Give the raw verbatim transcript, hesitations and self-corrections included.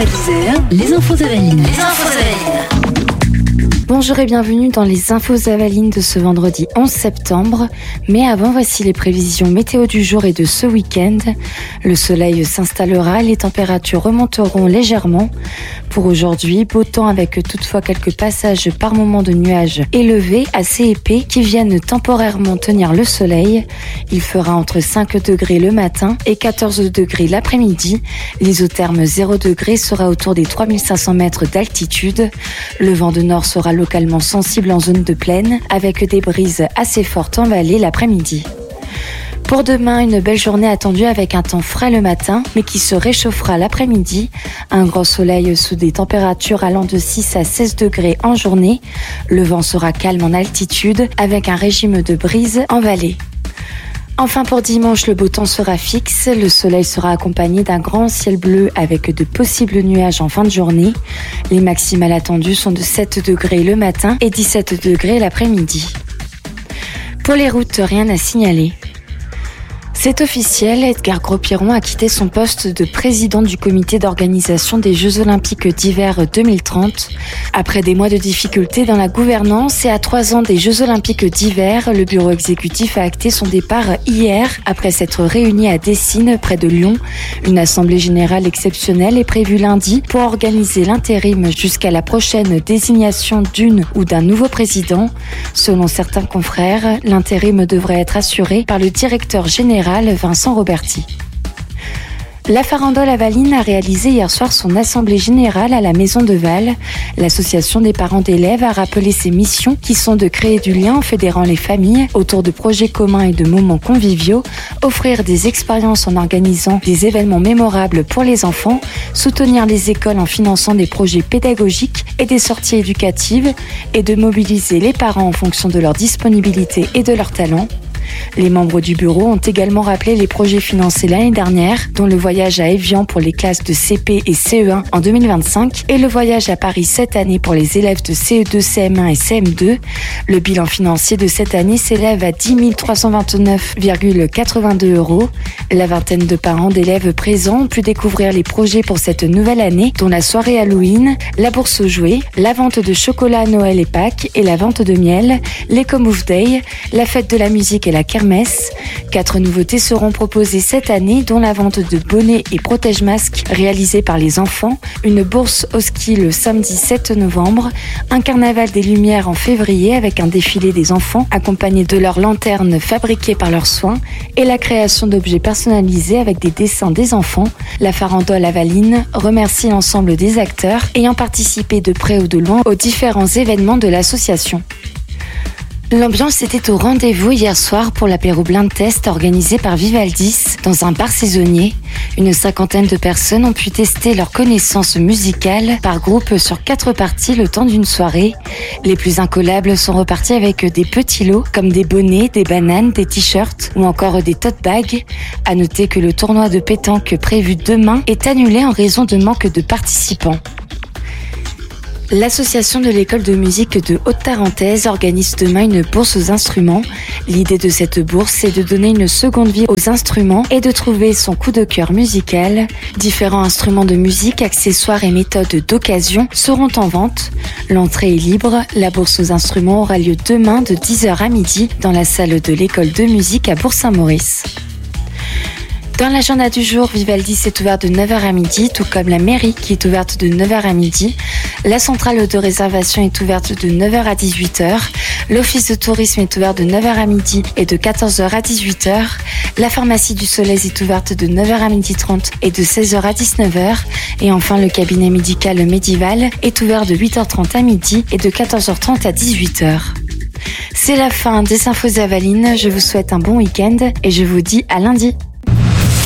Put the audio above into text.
Nouvelle Isère, les infos Avalines. Les infos Avalines. Bonjour et bienvenue dans les infos Avalines de ce vendredi onze septembre. Mais avant, voici les prévisions météo du jour et de ce week-end. Le soleil s'installera, les températures remonteront légèrement. Pour aujourd'hui, beau temps avec toutefois quelques passages par moments de nuages élevés, assez épais, qui viennent temporairement tenir le soleil. Il fera entre cinq degrés le matin et quatorze degrés l'après-midi. L'isotherme zéro degré sera autour des trois mille cinq cents mètres d'altitude. Le vent de nord sera localement sensible en zone de plaine, avec des brises assez fortes en vallée l'après-midi. Pour demain, une belle journée attendue avec un temps frais le matin, mais qui se réchauffera l'après-midi. Un grand soleil sous des températures allant de six à seize degrés en journée. Le vent sera calme en altitude, avec un régime de brise en vallée. Enfin pour dimanche, le beau temps sera fixe. Le soleil sera accompagné d'un grand ciel bleu avec de possibles nuages en fin de journée. Les maximales attendues sont de sept degrés le matin et dix-sept degrés l'après-midi. Pour les routes, rien à signaler. C'est officiel, Edgar Gros-Piron a quitté son poste de président du comité d'organisation des Jeux Olympiques d'hiver deux mille trente. Après des mois de difficultés dans la gouvernance et à trois ans des Jeux Olympiques d'hiver, le bureau exécutif a acté son départ hier après s'être réuni à Dessines, près de Lyon. Une assemblée générale exceptionnelle est prévue lundi pour organiser l'intérim jusqu'à la prochaine désignation d'une ou d'un nouveau président. Selon certains confrères, l'intérim devrait être assuré par le directeur général Vincent Roberti. La farandole avaline a réalisé hier soir son assemblée générale à la Maison de Val. L'association des parents d'élèves a rappelé ses missions qui sont de créer du lien en fédérant les familles autour de projets communs et de moments conviviaux, offrir des expériences en organisant des événements mémorables pour les enfants, soutenir les écoles en finançant des projets pédagogiques et des sorties éducatives et de mobiliser les parents en fonction de leur disponibilité et de leur talent. Les membres du bureau ont également rappelé les projets financés l'année dernière, dont le voyage à Évian pour les classes de C P et C E un en deux mille vingt-cinq et le voyage à Paris cette année pour les élèves de C E deux, C M un et C M deux. Le bilan financier de cette année s'élève à dix mille trois cent vingt-neuf virgule quatre-vingt-deux euros. La vingtaine de parents d'élèves présents ont pu découvrir les projets pour cette nouvelle année, dont la soirée Halloween, la bourse aux jouets, la vente de chocolat à Noël et Pâques et la vente de miel, l'Eco-Move Day, la fête de la musique et la kermesse. Quatre nouveautés seront proposées cette année, dont la vente de bonnets et protège-masques réalisés par les enfants, une bourse au ski le samedi sept novembre, un carnaval des lumières en février avec un défilé des enfants accompagné de leurs lanternes fabriquées par leurs soins et la création d'objets personnalisés avec des dessins des enfants. La farandole avaline remercie l'ensemble des acteurs ayant participé de près ou de loin aux différents événements de l'association. L'ambiance était au rendez-vous hier soir pour l'apéro blind test organisé par Vivaldis dans un bar saisonnier. Une cinquantaine de personnes ont pu tester leurs connaissances musicales par groupe sur quatre parties le temps d'une soirée. Les plus incollables sont repartis avec des petits lots comme des bonnets, des bananes, des t-shirts ou encore des tote bags. À noter que le tournoi de pétanque prévu demain est annulé en raison de manque de participants. L'association de l'école de musique de Haute-Tarentaise organise demain une bourse aux instruments. L'idée de cette bourse, c'est de donner une seconde vie aux instruments et de trouver son coup de cœur musical. Différents instruments de musique, accessoires et méthodes d'occasion seront en vente. L'entrée est libre. La bourse aux instruments aura lieu demain de dix heures à midi dans la salle de l'école de musique à Bourg-Saint-Maurice. Dans l'agenda du jour, Vivaldis est ouvert de neuf heures à midi, tout comme la mairie qui est ouverte de neuf heures à midi. La centrale de réservation est ouverte de neuf heures à dix-huit heures. L'office de tourisme est ouvert de neuf heures à midi et de quatorze heures à dix-huit heures. La pharmacie du Soleil est ouverte de neuf heures à midi trente et de seize heures à dix-neuf heures. Et enfin, le cabinet médical Médival est ouvert de huit heures trente à midi et de quatorze heures trente à dix-huit heures. C'est la fin des infos Avalines. Je vous souhaite un bon week-end et je vous dis à lundi.